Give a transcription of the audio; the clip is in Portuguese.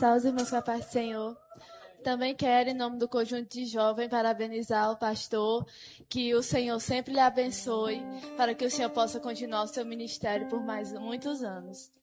cumprimentar os irmãos com a paz do Senhor. Também quero, em nome do conjunto de jovens, parabenizar o pastor, que o Senhor sempre lhe abençoe, para que o Senhor possa continuar o seu ministério por mais muitos anos.